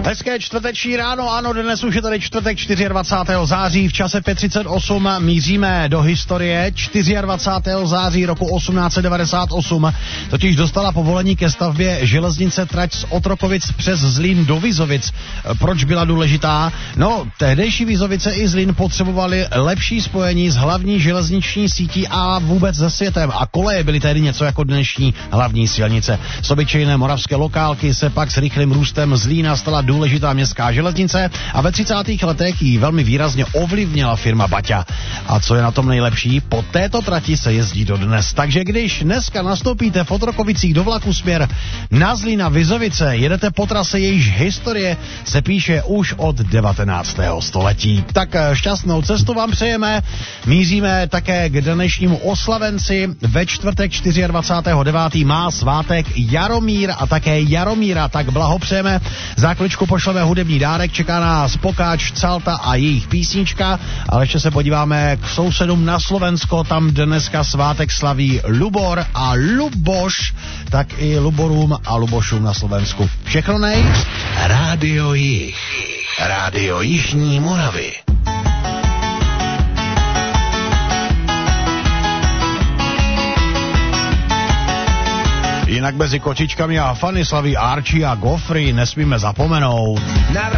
Hezké čtvrteční ráno, ano, dnes už je tady čtvrtek 24. září, v čase 5:38 míříme do historie. 24. září roku 1898 totiž dostala povolení ke stavbě železnice trať z Otrokovic přes Zlín do Vizovic. Proč byla důležitá? No, tehdejší Vizovice i Zlín potřebovali lepší spojení s hlavní železniční sítí a vůbec se světem. A koleje byly tehdy něco jako dnešní hlavní silnice. Z obyčejné moravské lokálky se pak s rychlým růstem Zlína stala důležitá městská železnice a ve 30. letech ji velmi výrazně ovlivnila firma Baťa. A co je na tom nejlepší, po této trati se jezdí dodnes. Takže když dneska nastoupíte v Otrokovicích do vlaku směr na Zlín a Vizovice, jedete po trase, jejíž historie se píše už od 19. století. Tak šťastnou cestu vám přejeme. Míříme také k dnešnímu oslavenci. Ve čtvrtek 24.9. má svátek Jaromír a také Jaromíra, tak blahopřejeme. Za chviličku pošleme hudební dárek, čeká nás Pokáč, Calta a jejich písnička, ale ještě se podíváme k sousedům na Slovensko, tam dneska svátek slaví Lubor a Luboš, tak i Luborům a Lubošům na Slovensku. Všechno nej? Rádio Jih, Rádio Jižní Moravy. Jinak mezi kočičkami a fany slaví Archie a Goffrey nesmíme zapomenout.